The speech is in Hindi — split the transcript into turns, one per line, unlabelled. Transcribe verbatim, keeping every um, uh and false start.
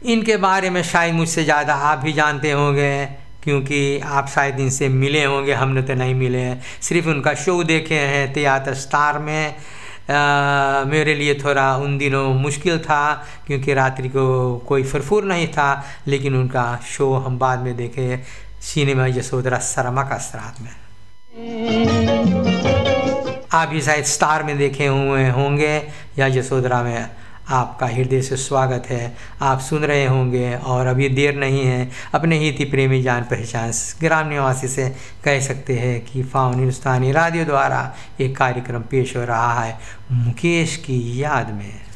इनके बारे में शायद मुझसे ज़्यादा आप भी जानते होंगे, क्योंकि आप शायद इनसे मिले होंगे, हमने तो नहीं मिले हैं, सिर्फ उनका शो देखे हैं थिएटर स्टार में। आ, मेरे लिए थोड़ा उन दिनों मुश्किल था क्योंकि रात्रि को कोई फुरफुर नहीं था, लेकिन उनका शो हम बाद में देखे सिनेमा यशोधरा शर्मा का श्राद्ध में। आप भी शायद स्टार में देखे हुए होंगे या यशोधरा में। आपका हृदय से स्वागत है। आप सुन रहे होंगे और अभी देर नहीं है, अपने ही थी प्रेमी जान पहचान ग्राम निवासी से कह सकते हैं कि फाउन हिंदुस्तानी रेडियो द्वारा एक कार्यक्रम पेश हो रहा है मुकेश की याद में।